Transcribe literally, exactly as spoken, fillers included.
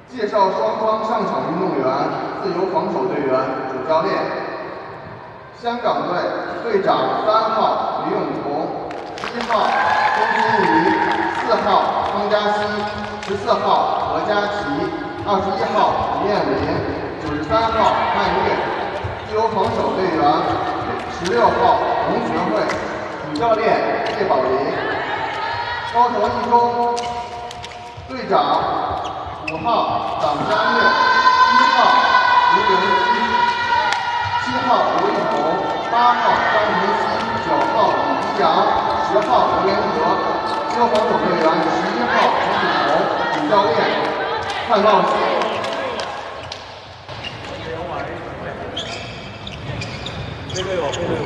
介绍双方上场运动员：自由防守队员主教练，香港队队长三号李永彤，一号钟欣怡，四号汤嘉熙，十四号何佳琪，二十一号李艳玲，九十三号曼月。自由防守队员十六号洪学慧，主教练叶宝林，高城一中队长五号党江月，一号吴永基，七号刘一红，八号张晨曦，九号李吉阳，十号刘连和。自由防守队员十一号陈子彤，主教练范茂熙。 这个有，这个有。